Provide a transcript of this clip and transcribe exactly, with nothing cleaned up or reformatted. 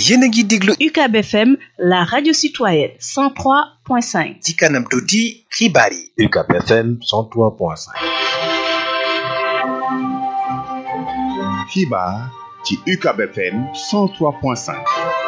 yéen a ngi déglu U C A B F M, la radio citoyenne cent trois point cinq. ci kanam tuuti xibaar yi. U C A B F M cent trois point cinq. xibaar ci U C A B F M cent trois point cinq.